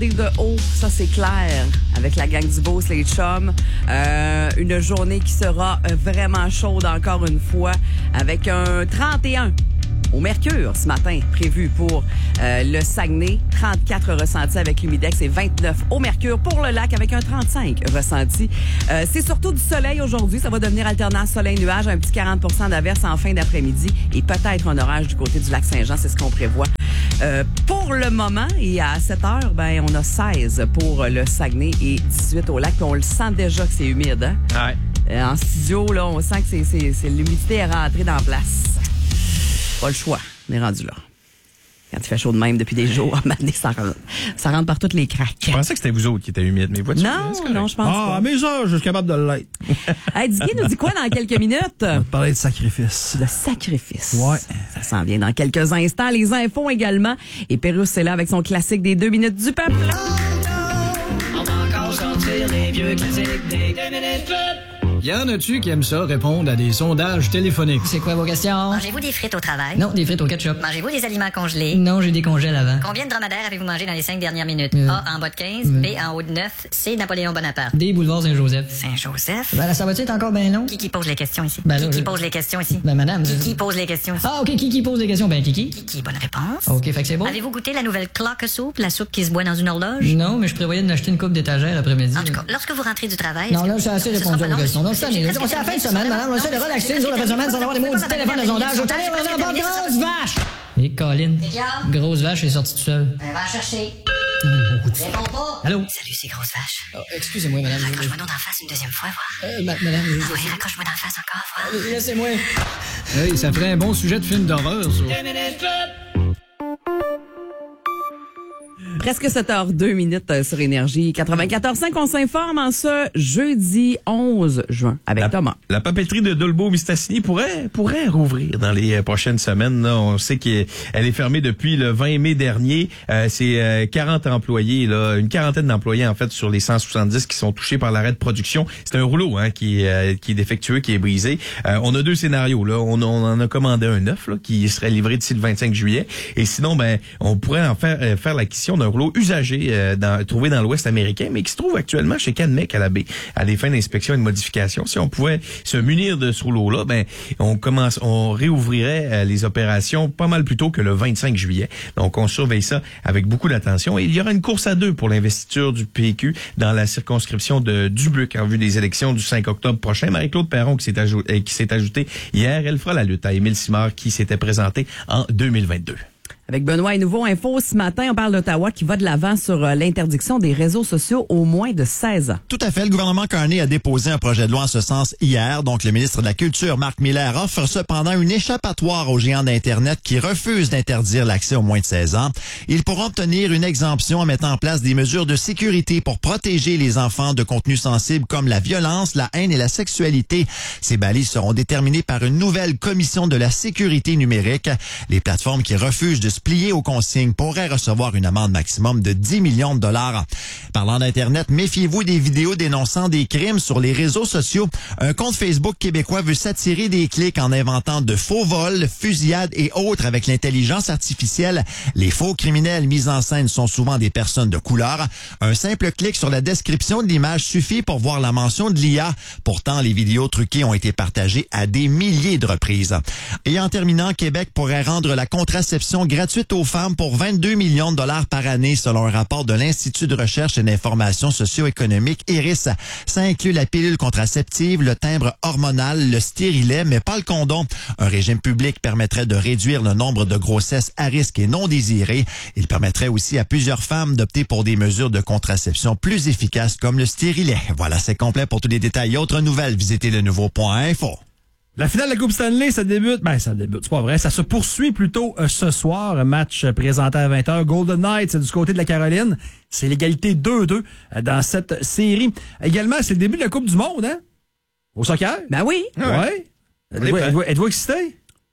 De haut, ça c'est clair, avec la gang du Beauce, les chums. Une journée qui sera vraiment chaude encore une fois, avec un 31 au mercure ce matin, prévu pour le Saguenay. 34 ressentis avec l'humidex et 29 au mercure pour le lac avec un 35 ressenti. C'est surtout du soleil aujourd'hui. Ça va devenir alternance soleil-nuage, un petit 40 d'averse en fin d'après-midi et peut-être un orage du côté du lac Saint-Jean. C'est ce qu'on prévoit. Pour le moment, et à 7 heures, on a 16 pour le Saguenay et 18 au lac. Puis on le sent déjà que c'est humide. Hein? Ouais. En studio, là, on sent que c'est l'humidité est rentrée dans la place. Pas le choix, on est rendu là. Quand il fait chaud de même depuis des jours, ça rentre par toutes les craques. Je pensais que c'était vous autres qui étaient humides, mais voiture. Non, je pense pas. Ah, mais ça, je suis capable de l'être. Hey, Dicky nous dit quoi dans quelques minutes? On va te parler de sacrifice. De sacrifice. Ouais. Ça s'en vient dans quelques instants. Les infos également. Et Pérusse, c'est là avec son classique des 2 minutes du peuple. On va encore sortir les vieux classiques des 2 minutes club. Y en a-tu qui aiment ça répondre à des sondages téléphoniques? C'est quoi vos questions? Mangez-vous des frites au travail? Non, des frites au ketchup. Mangez-vous des aliments congelés? Non, j'ai des congèles avant. Combien de dromadaires avez-vous mangé dans les 5 dernières minutes? A, en bas de 15, B, en haut de 9, C, Napoléon Bonaparte. D, boulevard Saint-Joseph. Saint-Joseph? Ben là, ça va-tu être encore bien long? Qui pose les questions ici? Ben là, qui pose les questions ici? Ben madame. Qui pose les questions ici? Ah, ok, qui pose les questions? Ben Kiki. Qui, bonne réponse. Ok, fait que c'est bon. Avez-vous goûté la nouvelle clock soup, la soupe qui se boit dans une horloge? Non, mais je prévoyais de m'acheter une coupe d'étagère après-midi. En tout cas, lorsque vous rentrez du travail... Non, là, j'ai assez répondu à vos questions. Donc, ça, c'est la fin de semaine, madame. On essaie de relaxer. Nous, la fin de semaine, sans avoir des maudits téléphones de sondage. Au télé, on a pas de grosse vache! Et Colin. Grosse vache est sortie tout seul. Va chercher. Réponds pas. Allô? Salut, c'est grosse vache. Oh, excusez-moi, madame. Raccroche-moi donc d'en face une deuxième fois, voir. Madame, Oui, raccroche-moi d'en face encore, voir. laissez-moi. Hey, ça ferait un bon sujet de film d'horreur, ça. 2 minutes club. Presque 7h02 sur Énergie 94.5. On s'informe en ce jeudi 11 juin avec Thomas. La papeterie de Dolbeau-Mistassini pourrait rouvrir dans les prochaines semaines. Là. On sait qu'elle est fermée depuis le 20 mai dernier. C'est 40 employés, là, une quarantaine d'employés en fait sur les 170 qui sont touchés par l'arrêt de production. C'est un rouleau qui est défectueux, qui est brisé. On a deux scénarios. Là. On en a commandé un neuf là, qui serait livré d'ici le 25 juillet. Et sinon, on pourrait en faire l'acquisition d'un rouleau usagé trouvé dans l'Ouest américain, mais qui se trouve actuellement chez Canmec à la baie, à des fins d'inspection et de modification. Si on pouvait se munir de ce rouleau-là, on réouvrirait les opérations pas mal plus tôt que le 25 juillet. Donc, on surveille ça avec beaucoup d'attention. Et il y aura une course à deux pour l'investiture du PQ dans la circonscription de Dubuque en vue des élections du 5 octobre prochain. Marie-Claude Perron qui s'est ajoutée hier, elle fera la lutte à Émile Simard qui s'était présenté en 2022. Avec Benoît et Nouveau Info, ce matin, on parle d'Ottawa qui va de l'avant sur l'interdiction des réseaux sociaux aux moins de 16 ans. Tout à fait. Le gouvernement Carney a déposé un projet de loi en ce sens hier. Donc, le ministre de la Culture, Marc Miller, offre cependant une échappatoire aux géants d'Internet qui refusent d'interdire l'accès aux moins de 16 ans. Ils pourront obtenir une exemption en mettant en place des mesures de sécurité pour protéger les enfants de contenus sensibles comme la violence, la haine et la sexualité. Ces balises seront déterminées par une nouvelle commission de la sécurité numérique. Les plateformes qui refusent de se plier aux consignes pourraient recevoir une amende maximum de 10 millions de dollars. Parlant d'Internet, méfiez-vous des vidéos dénonçant des crimes sur les réseaux sociaux. Un compte Facebook québécois veut s'attirer des clics en inventant de faux vols, fusillades et autres avec l'intelligence artificielle. Les faux criminels mis en scène sont souvent des personnes de couleur. Un simple clic sur la description de l'image suffit pour voir la mention de l'IA. Pourtant, les vidéos truquées ont été partagées à des milliers de reprises. Et en terminant, Québec pourrait rendre la contraception gratuite aux femmes pour 22 millions de dollars par année, selon un rapport de l'Institut de recherche et d'information socio-économique IRIS. Ça inclut la pilule contraceptive, le timbre hormonal, le stérilet, mais pas le condom. Un régime public permettrait de réduire le nombre de grossesses à risque et non désirées. Il permettrait aussi à plusieurs femmes d'opter pour des mesures de contraception plus efficaces comme le stérilet. Voilà, c'est complet pour tous les détails. Autres nouvelles, visitez le nouveau.info. La finale de la Coupe Stanley, ça débute, c'est pas vrai, ça se poursuit plutôt ce soir, un match présenté à 20h. Golden Knights, du côté de la Caroline, c'est l'égalité 2-2 dans cette série. Également, c'est le début de la Coupe du Monde, hein? Au soccer? Ben oui. Ouais. Êtes-vous excité?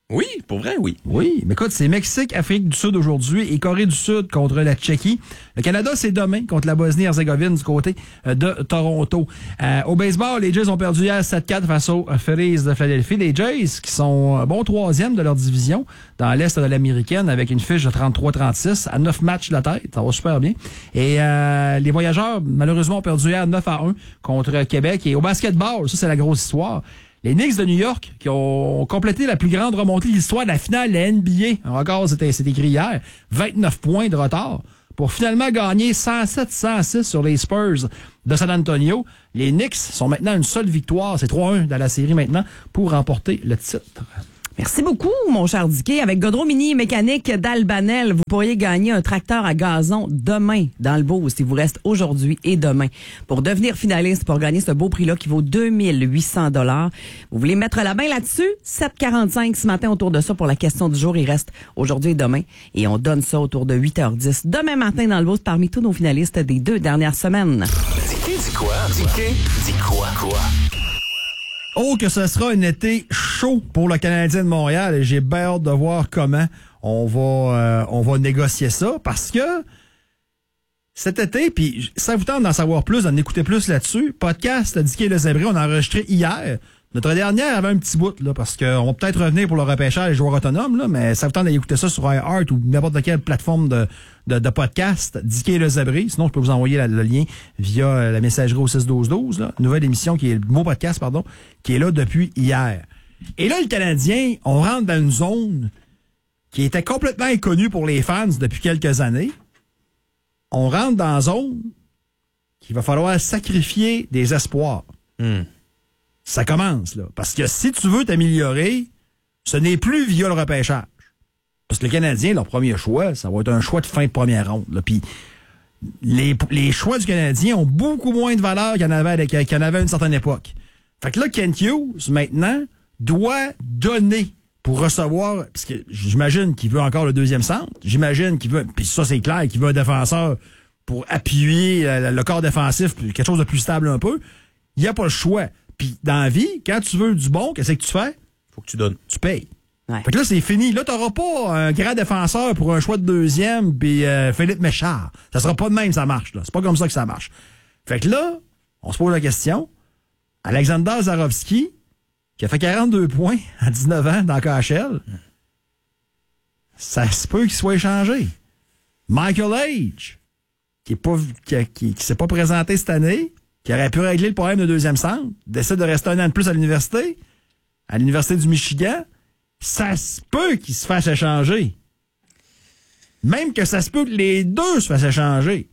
Oui, pour vrai, oui. Oui, mais écoute, c'est Mexique, Afrique du Sud aujourd'hui et Corée du Sud contre la Tchéquie. Le Canada, c'est demain contre la Bosnie-Herzégovine du côté de Toronto. Au baseball, les Jays ont perdu hier 7-4 face aux Phillies de Philadelphie. Les Jays qui sont bon 3e de leur division dans l'Est de l'Américaine avec une fiche de 33-36 à 9 matchs de la tête. Ça va super bien. Et les Voyageurs, malheureusement, ont perdu hier 9-1 contre Québec. Et au basketball, ça, c'est la grosse histoire. Les Knicks de New York, qui ont complété la plus grande remontée de l'histoire de la finale de la NBA, encore c'était écrit hier, 29 points de retard, pour finalement gagner 107-106 sur les Spurs de San Antonio. Les Knicks sont maintenant une seule victoire, c'est 3-1 dans la série maintenant, pour remporter le titre. Merci beaucoup, mon cher Dicky. Avec Godreau Mini Mécanique d'Albanel, vous pourriez gagner un tracteur à gazon demain dans le Beauce. Il vous reste aujourd'hui et demain pour devenir finaliste, pour gagner ce beau prix-là qui vaut 2800 $. Vous voulez mettre la main là-dessus? 7h45 ce matin autour de ça pour la question du jour. Il reste aujourd'hui et demain. Et on donne ça autour de 8h10 demain matin dans le Beauce parmi tous nos finalistes des 2 dernières semaines. Dicky dit quoi? Dicky dit quoi? Oh, que ce sera un été chaud pour le Canadien de Montréal et j'ai bien hâte de voir comment on va négocier ça parce que cet été, puis ça vous tente d'en savoir plus, d'en écouter plus là-dessus, podcast Dicky et le Zébré, on a enregistré hier. Notre dernière avait un petit bout, là, parce qu'on va peut-être revenir pour le repêchage des joueurs autonomes, là, mais ça vous tente d'aller écouter ça sur iHeart ou n'importe quelle plateforme de podcast, Dicky et le Zébré. Sinon, je peux vous envoyer le lien via la messagerie au 6-12-12, là. Nouvelle émission qui est le mot podcast, pardon, qui est là depuis hier. Et là, le Canadien, on rentre dans une zone qui était complètement inconnue pour les fans depuis quelques années. On rentre dans une zone qu'il va falloir sacrifier des espoirs. Ça commence, là. Parce que si tu veux t'améliorer, ce n'est plus via le repêchage. Parce que le Canadien, leur premier choix, ça va être un choix de fin de première ronde. Là. Puis les choix du Canadien ont beaucoup moins de valeur qu'il y en avait à une certaine époque. Fait que là, Kent Hughes, maintenant, doit donner pour recevoir, parce que j'imagine qu'il veut encore le deuxième centre. J'imagine qu'il veut, puis ça c'est clair, qu'il veut un défenseur pour appuyer le corps défensif, quelque chose de plus stable un peu. Il n'y a pas le choix. Puis dans la vie, quand tu veux du bon, qu'est-ce que tu fais? Faut que tu donnes. Tu payes. Ouais. Fait que là, c'est fini. Là, t'auras pas un grand défenseur pour un choix de deuxième puis Philippe Méchard. Ça sera pas de même, ça marche, là. C'est pas comme ça que ça marche. Fait que là, on se pose la question. Alexander Zarovski, qui a fait 42 points à 19 ans dans KHL, ça se peut qu'il soit échangé. Michael H., qui s'est pas présenté cette année, qui aurait pu régler le problème de deuxième centre, décide de rester un an de plus à l'université du Michigan, ça se peut qu'il se fasse échanger. Même que ça se peut que les deux se fassent échanger.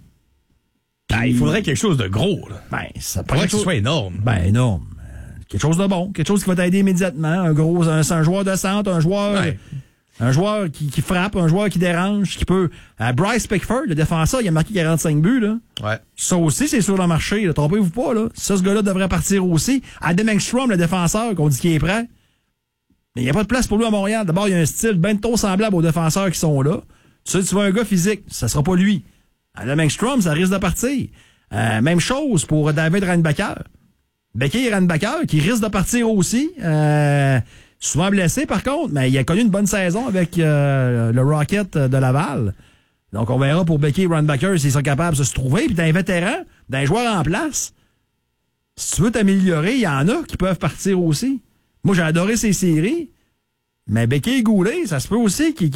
Ben, il faudrait quelque chose de gros, là. Ben, ça faudrait que ce soit énorme. Ben, énorme. Quelque chose de bon. Quelque chose qui va t'aider immédiatement. Un joueur de centre, un joueur qui frappe, un joueur qui dérange, qui peut... Bryce Pickford, le défenseur, il a marqué 45 buts, là. Ouais. Ça aussi, c'est sur le marché, là. Trompez-vous pas, là. Ça, ce gars-là devrait partir aussi. Adam Engstrom, le défenseur, qu'on dit qu'il est prêt. Mais il n'y a pas de place pour lui à Montréal. D'abord, il y a un style bien trop semblable aux défenseurs qui sont là. Tu veux un gars physique, ça sera pas lui. Adam Engstrom, ça risque de partir. Même chose pour David Reinbacher. Becky Reinbacher, qui risque de partir aussi. Souvent blessé, par contre, mais il a connu une bonne saison avec le Rocket de Laval. Donc, on verra pour Becky Reinbacher s'ils sont capables de se trouver. Puis, d'un vétéran, d'un joueur en place, si tu veux t'améliorer, il y en a qui peuvent partir aussi. Moi, j'ai adoré ces séries, mais Becky Goulet, ça se peut aussi qu'ils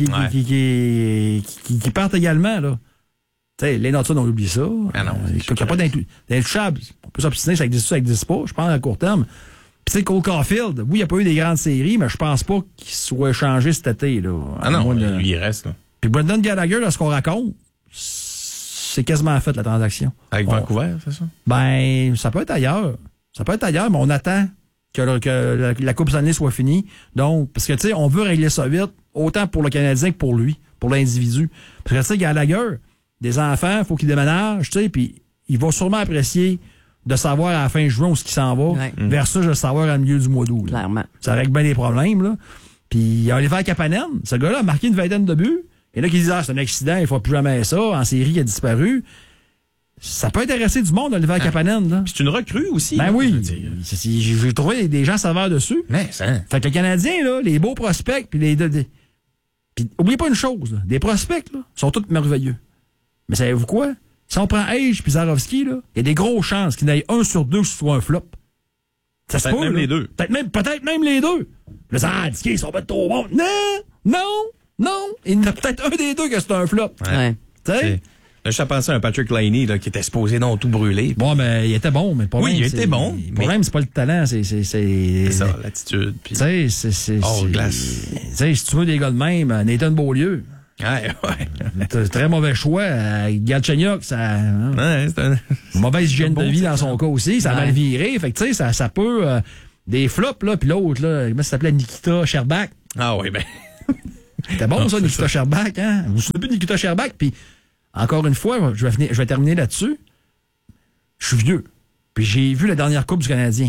partent également, là. Tu sais, les Norton, on oublie ça. Ah non, il n'y a pas d'intouchable. On peut s'obstiner, ça existe pas, je pense, à court terme. Puis, tu sais, Cole Caulfield, oui, il n'y a pas eu des grandes séries, mais je pense pas qu'il soit échangé cet été, là. Ah non, lui, il reste, là. Puis, Brendan Gallagher, là, ce qu'on raconte, c'est quasiment fait, la transaction. Avec Vancouver, c'est ça? Ben, ça peut être ailleurs. Ça peut être ailleurs, mais on attend que la Coupe Stanley soit finie. Donc, parce que, tu sais, on veut régler ça vite, autant pour le Canadien que pour lui, pour l'individu. Parce que, tu sais, Gallagher, des enfants, faut qu'il déménage, tu sais, puis il va sûrement apprécier de savoir à la fin juin où ce qu'il s'en va, versus de savoir à milieu du mois d'août. Clairement. Ça règle bien des problèmes, là. Puis Oliver Kapanen, ce gars-là a marqué une vingtaine de buts. Et là, qui disent, c'est un accident, il ne faut plus jamais ça. En série, il a disparu. ça peut intéresser du monde, Oliver Kapanen. Là. Puis c'est une recrue aussi. Ben là, oui. je veux dire. J'ai trouvé des gens saveurs dessus. Mais ça. Fait que le Canadien, là, les beaux prospects, puis puis oubliez pas une chose, là, des prospects, là, sont tous merveilleux. Mais savez-vous quoi? Si on prend Age puis Zarovski, là, il y a des grosses chances qu'il y en ait 1 sur 2 que ce soit un flop. Ça se Peut-être peut, même là. les deux. Peut-être même les deux. Le Zarovski, ils sont pas trop bons. Non. Il y en a peut-être un des deux que c'est un flop. Ouais. Tu sais? Là, je pensé à un Patrick Laine là, qui était supposé non tout brûler. Bon, mais il était bon, mais le problème, Oui, il était bon, Le mais- problème, c'est pas le talent, c'est C'est ça, l'attitude. Puis... Tu sais, c'est. Hors glace. Tu sais, si tu veux des gars de même, Nathan Beaulieu. Ouais. T'as très mauvais choix. Galchenyuk, ça. Ouais, c'est un... Mauvaise hygiène de vie dans son cas aussi. Ça a Ouais. mal viré. Fait que, tu sais, ça peut. Des flops, là. Puis l'autre, là, comment ça s'appelait? Nikita Sherbak. Ah oui, ben. C'était bon, Non, ça, c'est Nikita ça. Sherbak, hein? Vous vous souvenez plus de Nikita Sherbak? Puis, encore une fois, je vais terminer là-dessus. Je suis vieux. Puis, j'ai vu la dernière Coupe du Canadien.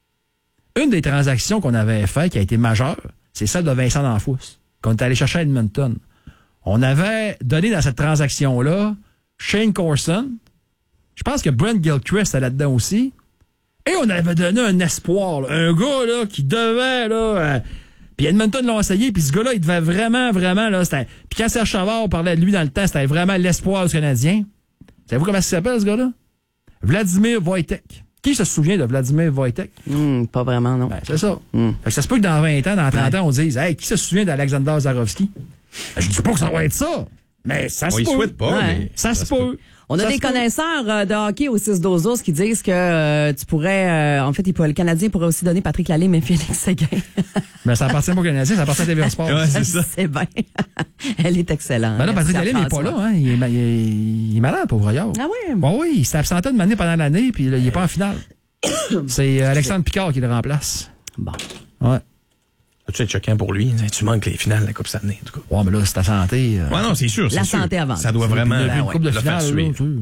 Une des transactions qu'on avait faites qui a été majeure, c'est celle de Vincent D'Anfous, qu'on est allé chercher à Edmonton. On avait donné dans cette transaction-là Shane Corson. Je pense que Brent Gilchrist est là-dedans aussi. Et on avait donné un espoir, là, un gars là, qui devait... là, puis Edmonton l'a essayé, puis ce gars-là, il devait vraiment, là... Puis quand Serge Savard parlait de lui dans le temps, c'était vraiment l'espoir du Canadien. Savez-vous comment il s'appelle, ce gars-là? Vladimir Wojtek. Qui se souvient de Vladimir Wojtek? Pas vraiment, non. Ben, c'est ça. Fait que ça se peut que dans 20 ans, dans 30 ans, on dise « Hey, qui se souvient d'Alexander Zarovski? » Je dis pas que ça va être ça, mais ça se On y peut. souhaite pas, Ouais. mais... Ça se peut. On a Ça des se peut. connaisseurs de hockey au 6-12-12 qui disent que tu pourrais... en fait, le Canadien pourrait aussi donner Patrick Lalime et Félix Séguin. Mais ça appartient pas au Canadien, ça appartient à TVA Sport. Ouais, c'est ça. C'est bien. Elle est excellente. Ben là, Patrick Merci à Lalime n'est pas François. là, hein. Il est malade, pauvre Raillard. Ah oui? Bon, oui, il s'est absenté de m'année pendant l'année, puis là, il est pas en finale. C'est Alexandre Picard qui le remplace. Bon. Ouais. Tu es choquant pour lui. Tu manques les finales de la Coupe cette année, en tout cas. Ouais, mais là, c'est ta santé. Ouais, non, c'est sûr. La c'est sûr. santé avant. Ça doit vraiment Il y a une couple de le faire finale, là, suivre. tu sais.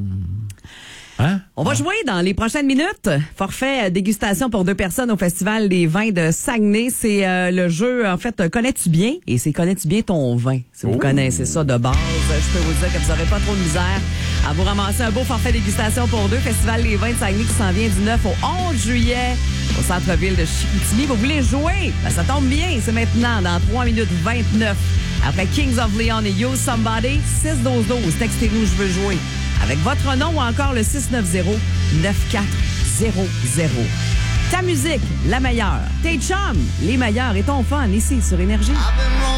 Hein? On va jouer dans les prochaines minutes. Forfait dégustation pour 2 personnes au Festival des vins de Saguenay. C'est le jeu, en fait, Connais-tu bien? Et c'est Connais-tu bien ton vin? Si vous connaissez ça de base, je peux vous dire que vous n'aurez pas trop de misère à vous ramasser un beau forfait dégustation pour 2. Festival des vins de Saguenay qui s'en vient du 9 au 11 juillet au centre-ville de Chicoutimi. Vous voulez jouer? Ben, ça tombe bien. C'est maintenant, dans 3 minutes 29. Après Kings of Leon et Use Somebody, 6-12-12. Textez-nous, je veux jouer. Avec votre nom ou encore le 690-9400. Ta musique, la meilleure. Tes chums, les meilleurs et ton fun ici sur Énergie.